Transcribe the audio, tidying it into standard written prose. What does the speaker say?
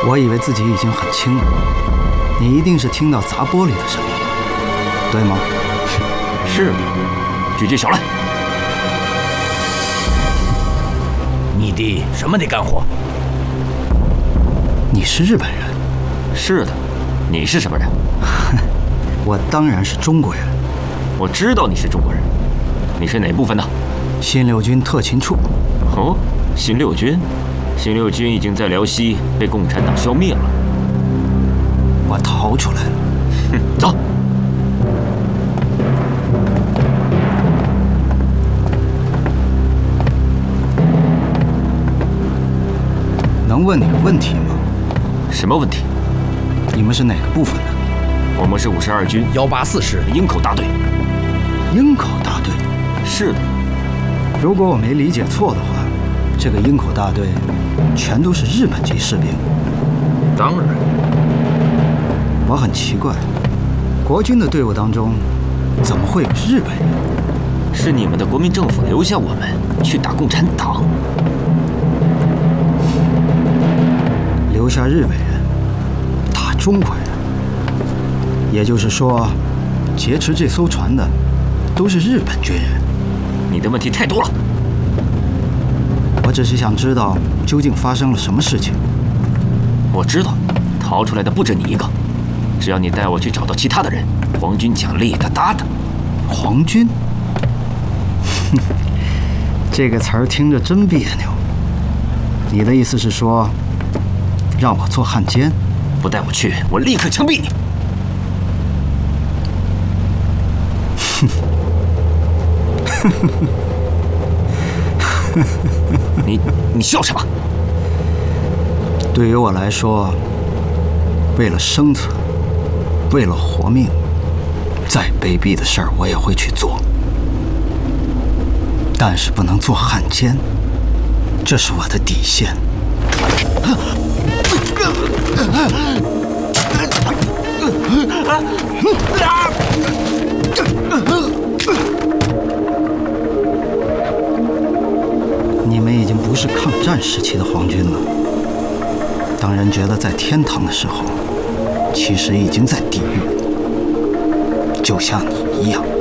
我以为自己已经很轻了，你一定是听到砸玻璃的声音，对吗？ 是，举起手来。 你的什么的干活？ 你是日本人？ 是的，你是什么人？ 我当然是中国人。 我知道你是中国人，你是哪部分的？ 新六军特勤处。 哦，新六军，新六军已经在辽西被共产党消灭了。 我逃出来了。 哼，走。 能问你个问题吗？ 什么问题？ 你们是哪个部分的？ 我们是52军 184师营口大队。 营口大队？ 是的。 如果我没理解错的话，这个营口大队全都是日本籍士兵。 当然。 我很奇怪，国军的队伍当中怎么会有日本人？ 是你们的国民政府留下我们去打共产党。 留下日本人打中国人，也就是说，劫持这艘船的都是日本军人。 你的问题太多了。 我只是想知道究竟发生了什么事情。 我知道，逃出来的不止你一个。只要你带我去找到其他的人，皇军奖励大大的。 皇军？哼，这个词儿听着真别扭。你的意思是说，让我做汉奸？ 不带我去，我立刻枪毙你！你笑什么？ 对于我来说，为了生存，为了活命，再卑鄙的事儿我也会去做，但是不能做汉奸，这是我的底线。你们已经不是抗战时期的皇军了。当人觉得在天堂的时候，其实已经在地狱，就像你一样。